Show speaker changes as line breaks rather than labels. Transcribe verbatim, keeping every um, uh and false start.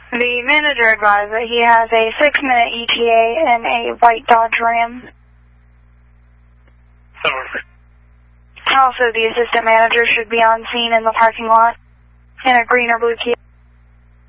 The manager advised that he has a six-minute E T A and a white Dodge Ram.
Over.
Also, the assistant manager should be on scene in the parking lot in a green or blue Kia.